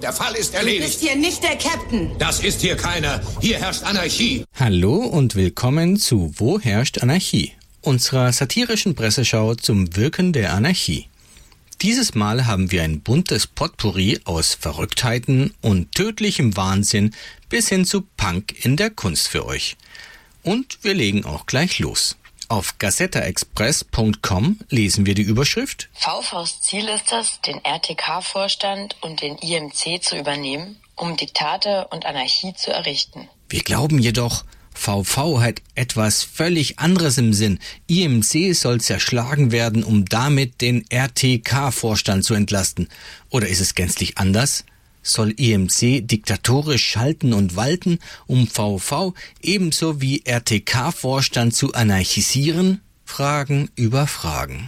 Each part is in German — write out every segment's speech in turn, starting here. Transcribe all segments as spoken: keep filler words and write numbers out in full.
Der Fall ist Du erledigt. bist hier nicht der Captain. Das ist hier keiner. Hier herrscht Anarchie. Hallo und willkommen zu Wo herrscht Anarchie? Unserer satirischen Presseschau zum Wirken der Anarchie. Dieses Mal haben wir ein buntes Potpourri aus Verrücktheiten und tödlichem Wahnsinn bis hin zu Punk in der Kunst für euch. Und wir legen auch gleich los. Auf gazettaexpress punkt com lesen wir die Überschrift: V Vs Ziel ist es, den R T K-Vorstand und den I M C zu übernehmen, um Diktate und Anarchie zu errichten. Wir glauben jedoch, V V hat etwas völlig anderes im Sinn. I M C soll zerschlagen werden, um damit den R T K-Vorstand zu entlasten. Oder ist es gänzlich anders? Soll I M C diktatorisch schalten und walten, um V V ebenso wie R T K-Vorstand zu anarchisieren? Fragen über Fragen.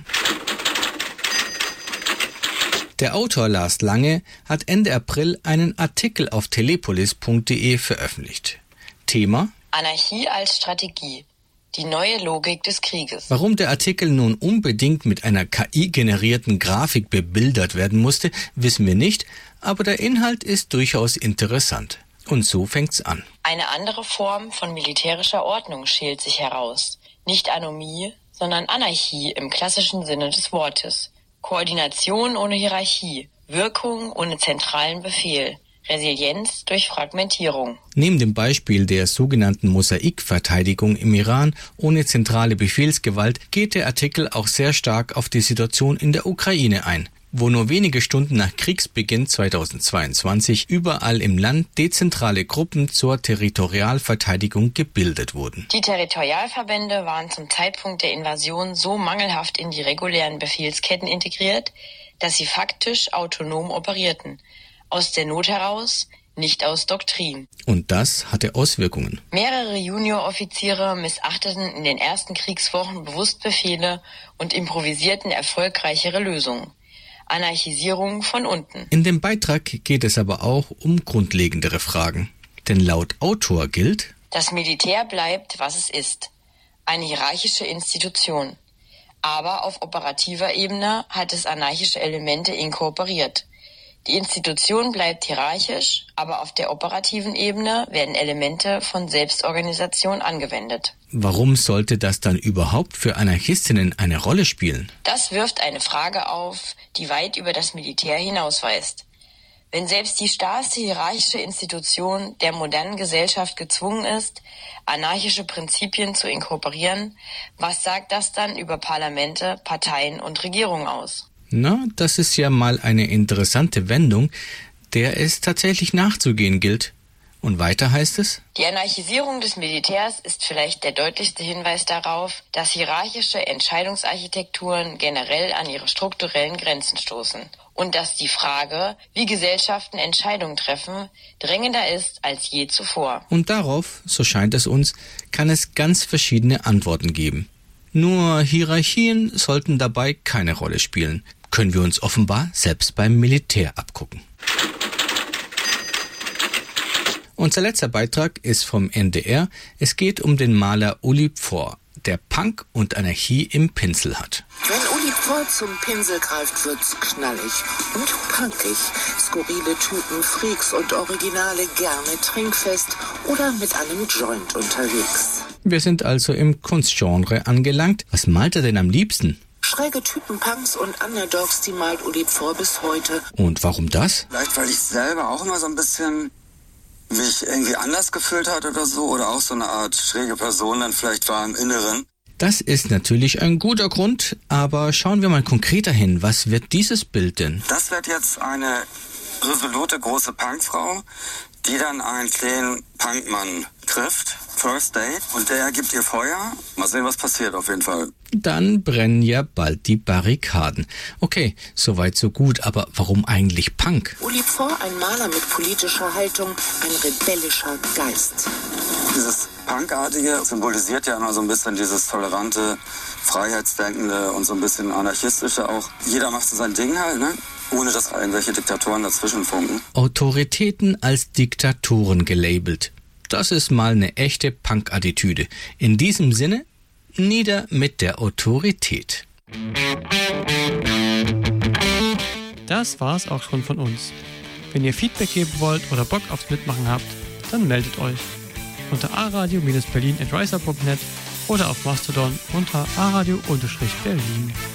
Der Autor Lars Lange hat Ende April einen Artikel auf telepolis punkt de veröffentlicht. Thema: Anarchie als Strategie. Die neue Logik des Krieges. Warum der Artikel nun unbedingt mit einer K I-generierten Grafik bebildert werden musste, wissen wir nicht, aber der Inhalt ist durchaus interessant. Und so fängt's an. Eine andere Form von militärischer Ordnung schält sich heraus. Nicht Anomie, sondern Anarchie im klassischen Sinne des Wortes. Koordination ohne Hierarchie, Wirkung ohne zentralen Befehl. Resilienz durch Fragmentierung. Neben dem Beispiel der sogenannten Mosaikverteidigung im Iran ohne zentrale Befehlsgewalt geht der Artikel auch sehr stark auf die Situation in der Ukraine ein, wo nur wenige Stunden nach Kriegsbeginn zweitausendzweiundzwanzig überall im Land dezentrale Gruppen zur Territorialverteidigung gebildet wurden. Die Territorialverbände waren zum Zeitpunkt der Invasion so mangelhaft in die regulären Befehlsketten integriert, dass sie faktisch autonom operierten. Aus der Not heraus, nicht aus Doktrin. Und das hatte Auswirkungen. Mehrere Junioroffiziere missachteten in den ersten Kriegswochen bewusst Befehle und improvisierten erfolgreichere Lösungen. Anarchisierung von unten. In dem Beitrag geht es aber auch um grundlegendere Fragen. Denn laut Autor gilt: Das Militär bleibt, was es ist. Eine hierarchische Institution. Aber auf operativer Ebene hat es anarchische Elemente inkorporiert. Die Institution bleibt hierarchisch, aber auf der operativen Ebene werden Elemente von Selbstorganisation angewendet. Warum sollte das dann überhaupt für Anarchistinnen eine Rolle spielen? Das wirft eine Frage auf, die weit über das Militär hinausweist. Wenn selbst die starrste hierarchische Institution der modernen Gesellschaft gezwungen ist, anarchische Prinzipien zu inkorporieren, was sagt das dann über Parlamente, Parteien und Regierungen aus? Na, das ist ja mal eine interessante Wendung, der es tatsächlich nachzugehen gilt. Und weiter heißt es: Die Anarchisierung des Militärs ist vielleicht der deutlichste Hinweis darauf, dass hierarchische Entscheidungsarchitekturen generell an ihre strukturellen Grenzen stoßen und dass die Frage, wie Gesellschaften Entscheidungen treffen, drängender ist als je zuvor. Und darauf, so scheint es uns, kann es ganz verschiedene Antworten geben. Nur Hierarchien sollten dabei keine Rolle spielen. Können wir uns offenbar selbst beim Militär abgucken. Unser letzter Beitrag ist vom N D R. Es geht um den Maler Uli Pforr, der Punk und Anarchie im Pinsel hat. Wenn Uli Pforr zum Pinsel greift, wird's knallig und punkig. Skurrile Typen, Freaks und Originale, gerne trinkfest oder mit einem Joint unterwegs. Wir sind also im Kunstgenre angelangt. Was malt er denn am liebsten? Schräge Typen, Punks und Underdogs, die malt Uli Pforr bis heute. Und warum das? Vielleicht, weil ich selber auch immer so ein bisschen mich irgendwie anders gefühlt hat oder so. Oder auch so eine Art schräge Person dann vielleicht war im Inneren. Das ist natürlich ein guter Grund, aber schauen wir mal konkreter hin. Was wird dieses Bild denn? Das wird jetzt eine resolute große Punkfrau, die dann einen kleinen Punkmann trifft. First Date. Und der gibt ihr Feuer. Mal sehen, was passiert auf jeden Fall. Dann brennen ja bald die Barrikaden. Okay, soweit so gut, aber warum eigentlich Punk? Uli Pforr, ein Maler mit politischer Haltung, ein rebellischer Geist. Dieses Punkartige symbolisiert ja immer so ein bisschen dieses tolerante, freiheitsdenkende und so ein bisschen anarchistische auch. Jeder macht so sein Ding halt, ne? Ohne dass irgendwelche Diktatoren dazwischen funken. Autoritäten als Diktatoren gelabelt. Das ist mal eine echte Punk-Attitüde. In diesem Sinne, nieder mit der Autorität. Das war's auch schon von uns. Wenn ihr Feedback geben wollt oder Bock aufs Mitmachen habt, dann meldet euch unter aradio Berlin at riser punkt net oder auf Mastodon unter aradio Berlin.